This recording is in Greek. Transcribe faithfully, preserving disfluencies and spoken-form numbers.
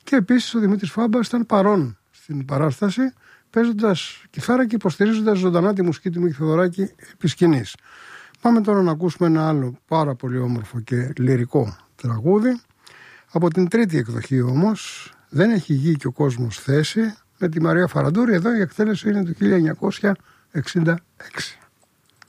Και επίσης ο Δημήτρης Φάμπας ήταν παρόν στην παράσταση, παίζοντας κιθάρα και υποστηρίζοντας ζωντανά τη μουσική του Μίκη Θεοδωράκη επί σκηνής. Πάμε τώρα να ακούσουμε ένα άλλο πάρα πολύ όμορφο και λυρικό τραγούδι. Από την τρίτη εκδοχή όμως, «Δεν έχει γη και ο κόσμος θέση», με τη Μαρία Φαραντούρη. Εδώ η εκτέλεση είναι του χίλια εννιακόσια εξήντα έξι.